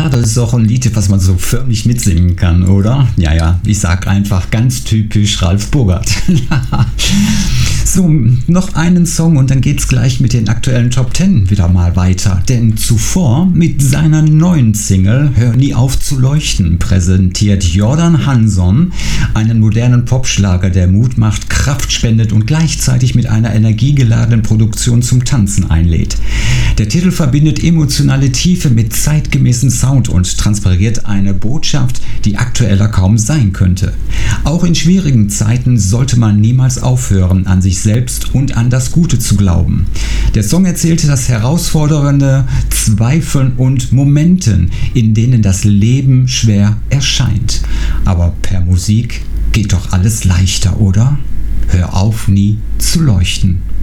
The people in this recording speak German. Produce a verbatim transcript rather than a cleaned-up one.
Ja, das ist auch ein Lied, was man so förmlich mitsingen kann, oder? Ja, ja, ich sag einfach ganz typisch Ralf Burgert. So, noch einen Song und dann geht's gleich mit den aktuellen Top Ten wieder mal weiter. Denn zuvor mit seiner neuen Single Hör nie auf zu leuchten präsentiert Jordan Hanson einen modernen Popschlager, der Mut macht, Kraft spendet und gleichzeitig mit einer energiegeladenen Produktion zum Tanzen einlädt. Der Titel verbindet emotionale Tiefe mit zeitgemäßen Sound und transportiert eine Botschaft, die aktueller kaum sein könnte. Auch in schwierigen Zeiten sollte man niemals aufhören, an sich selbst und an das Gute zu glauben. Der Song erzählte das herausfordernde Zweifeln und Momenten, in denen das Leben schwer erscheint. Aber per Musik geht doch alles leichter, oder? Hör auf, nie zu leuchten.